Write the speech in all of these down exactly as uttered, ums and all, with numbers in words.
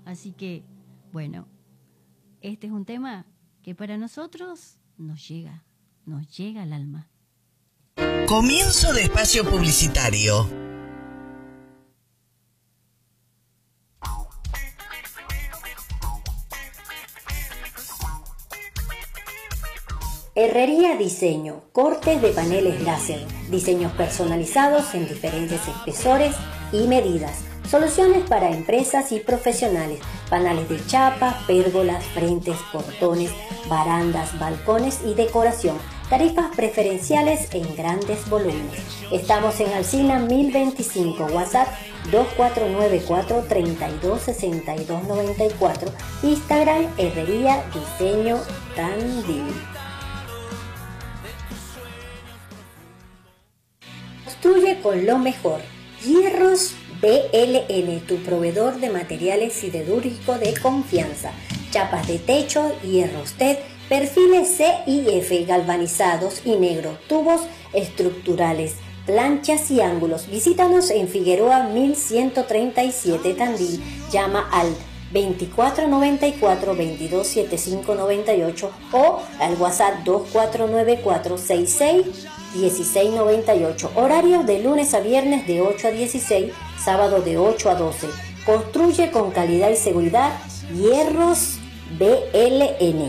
Así que, bueno, este es un tema que para nosotros nos llega, nos llega al alma. Comienzo de espacio publicitario. Herrería Diseño, cortes de paneles láser, diseños personalizados en diferentes espesores y medidas, soluciones para empresas y profesionales, panales de chapa, pérgolas, frentes, portones, barandas, balcones y decoración, tarifas preferenciales en grandes volúmenes. Estamos en Alsina mil veinticinco, WhatsApp dos cuatro nueve cuatro, tres dos seis dos nueve cuatro, Instagram Herrería Diseño Tandil. Construye con lo mejor. Hierros B L N, tu proveedor de materiales siderúrgicos de confianza. Chapas de techo, hierros T E D, perfiles C y F galvanizados y negro, tubos estructurales, planchas y ángulos. Visítanos en Figueroa mil ciento treinta y siete, Tandil. Llama al veinticuatro noventa y cuatro, veintidós setenta y cinco noventa y ocho o al WhatsApp dos cuatro nueve cuatro, sesenta y seis dieciséis noventa y ocho. Horarios de lunes a viernes de ocho a dieciséis, sábado de ocho a doce. Construye con calidad y seguridad. Hierros B L N.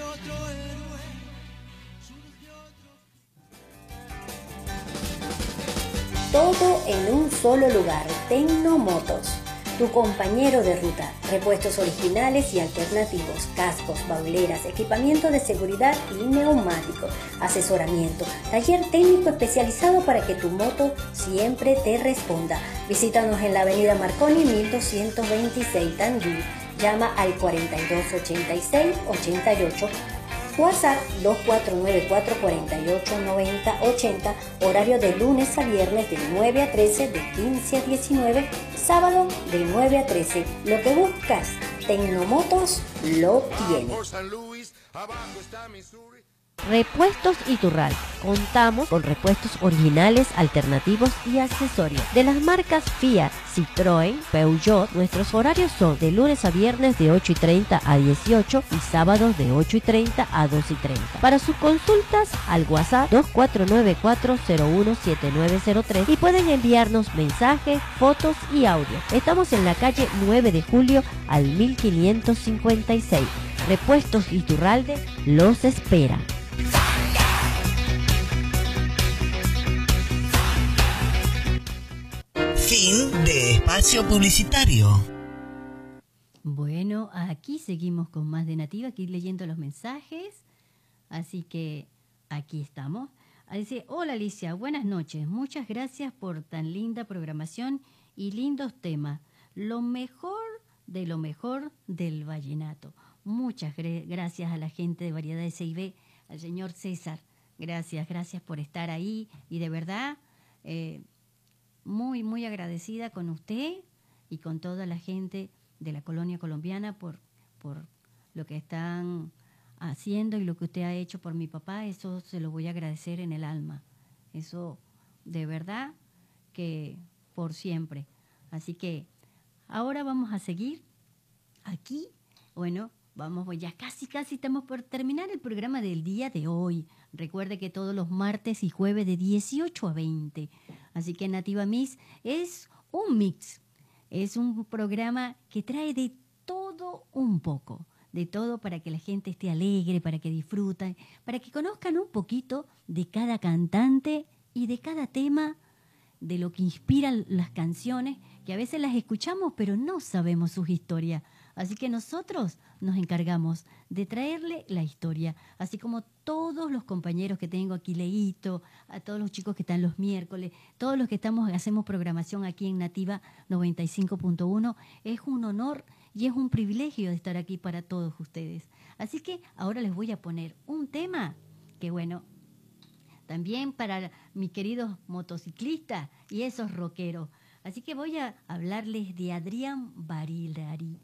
Todo en un solo lugar. Tecnomotos, tu compañero de ruta. Repuestos originales y alternativos, cascos, bauleras, equipamiento de seguridad y neumáticos, asesoramiento, taller técnico especializado para que tu moto siempre te responda. Visítanos en la avenida Marconi mil doscientos veintiséis, Tandil. Llama al cuarenta y dos ochenta y seis ochenta y ocho. WhatsApp dos cuatro nueve cuatro, cuarenta y ocho noventa ochenta, horario de lunes a viernes de nueve a trece, de quince a diecinueve, sábado de nueve a trece. Lo que buscas, Tecnomotos lo tiene. Repuestos Iturral. Contamos con repuestos originales, alternativos y accesorios de las marcas Fiat, Citroën, Peugeot. Nuestros horarios son de lunes a viernes de ocho y treinta a dieciocho y sábados de ocho y treinta a dos y treinta. Para sus consultas al WhatsApp dos cuatro nueve cuatro, cero uno siete nueve cero tres y pueden enviarnos mensajes, fotos y audio. Estamos en la calle nueve de julio al mil quinientos cincuenta y seis. Repuestos Iturralde los espera. Fin de espacio publicitario. Bueno, aquí seguimos con más de Nativa, aquí leyendo los mensajes. Así que aquí estamos. Dice, hola Alicia, buenas noches. Muchas gracias por tan linda programación y lindos temas. Lo mejor de lo mejor del vallenato. Muchas gracias a la gente de Variedades C I B, al señor César. Gracias, gracias por estar ahí. Y de verdad, eh, muy, muy agradecida con usted y con toda la gente de la colonia colombiana por, por lo que están haciendo y lo que usted ha hecho por mi papá. Eso se lo voy a agradecer en el alma. Eso, de verdad, que por siempre. Así que ahora vamos a seguir aquí. Bueno, vamos, ya casi, casi estamos por terminar el programa del día de hoy. Recuerde que todos los martes y jueves de dieciocho a veinte. Así que Nativa Mix es un mix. Es un programa que trae de todo un poco. De todo para que la gente esté alegre, para que disfruten, para que conozcan un poquito de cada cantante y de cada tema, de lo que inspiran las canciones, que a veces las escuchamos pero no sabemos sus historias. Así que nosotros nos encargamos de traerle la historia, así como todos los compañeros que tengo aquí, Leito, a todos los chicos que están los miércoles, todos los que estamos hacemos programación aquí en Nativa noventa y cinco punto uno. Es un honor y es un privilegio de estar aquí para todos ustedes. Así que ahora les voy a poner un tema que, bueno, también para mis queridos motociclistas y esos rockeros. Así que voy a hablarles de Adrián Barilari.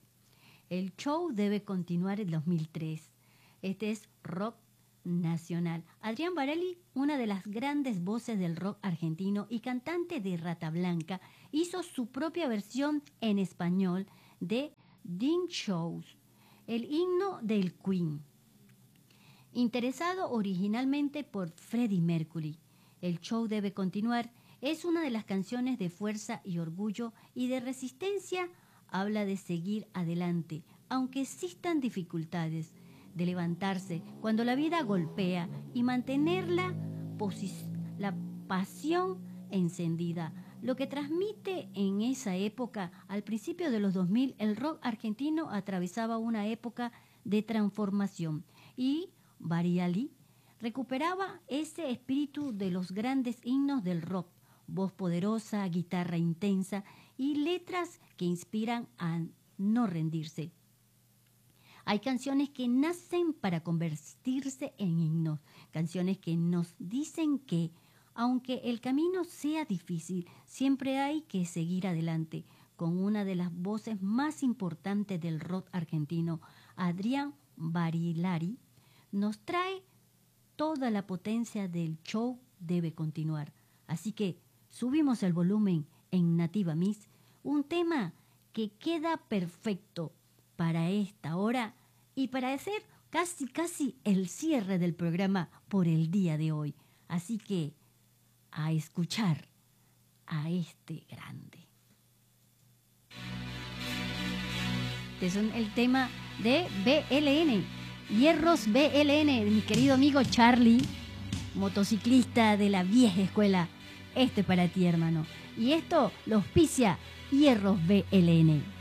El show debe continuar en dos mil tres. Este es rock nacional. Adrián Barilari, una de las grandes voces del rock argentino y cantante de Rata Blanca, hizo su propia versión en español de Dean Shows, el himno del Queen. Interesado originalmente por Freddie Mercury, El show debe continuar es una de las canciones de fuerza y orgullo y de resistencia. Habla de seguir adelante, aunque existan dificultades, de levantarse cuando la vida golpea y mantener la, la pasión encendida. Lo que transmite en esa época, al principio de los dos mil, el rock argentino atravesaba una época de transformación y Variali recuperaba ese espíritu de los grandes himnos del rock, voz poderosa, guitarra intensa y letras que inspiran a no rendirse. Hay canciones que nacen para convertirse en himnos, canciones que nos dicen que, aunque el camino sea difícil, siempre hay que seguir adelante, con una de las voces más importantes del rock argentino, Adrián Barilari, nos trae toda la potencia del show debe continuar. Así que subimos el volumen en Nativa Mix, un tema que queda perfecto para esta hora y para hacer casi casi el cierre del programa por el día de hoy. Así que a escuchar a este grande. Este es el tema de B L N, Hierros B L N, de mi querido amigo Charlie, motociclista de la vieja escuela. Este para ti, hermano. Y esto lo auspicia Hierros B L N.